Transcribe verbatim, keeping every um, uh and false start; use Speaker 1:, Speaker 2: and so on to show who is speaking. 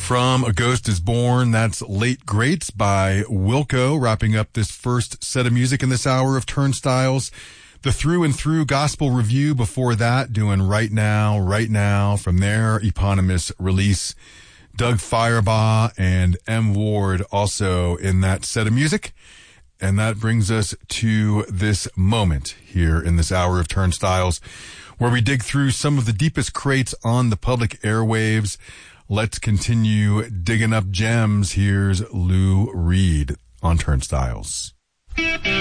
Speaker 1: From A Ghost Is Born, that's Late Greats by Wilco, wrapping up this first set of music in this hour of Turnstiles. The Through and Through Gospel Review before that, doing Right Now, Right Now, from their eponymous release. Doug Firebaugh and M. Ward also in that set of music. And that brings us to this moment here in this hour of Turnstiles, where we dig through some of the deepest crates on the public airwaves. Let's continue digging up gems. Here's Lou Reed on Turnstiles.